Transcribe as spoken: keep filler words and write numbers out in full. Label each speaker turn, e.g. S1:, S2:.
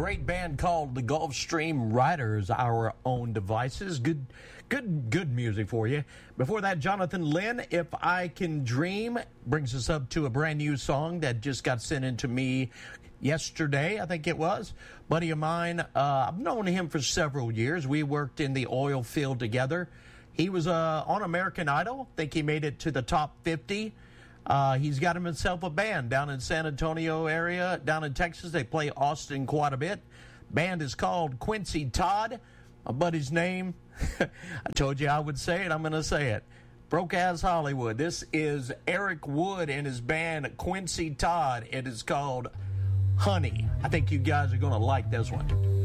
S1: great band called the Gulfstream Riders, Our Own Devices. Good, good, good music for you. Before that, Jonathan Lynn, If I Can Dream, brings us up to a brand new song that just got sent in to me yesterday, I think it was. Buddy of mine, uh, I've known him for several years. We worked in the oil field together. He was uh, on American Idol. I think he made it to the top fifty. Uh, he's got himself a band down in San Antonio area, down in Texas. They play Austin quite a bit. Band is called Quincy Todd. My buddy's name, I told you I would say it. I'm going to say it. Broke Ass Hollywood. This is Eric Wood and his band Quincy Todd. It is called Honey. I think you guys are going to like this one.